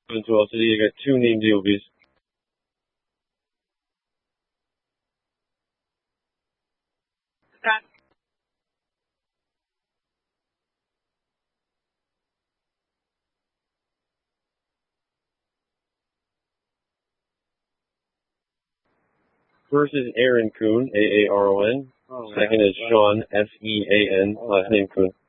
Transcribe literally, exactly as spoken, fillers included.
twelve City. You got two named deal, please. Scott. First is Aaron Kuhn, A A R O N. Oh, Second is Sean, S E A N, last name Kuhn.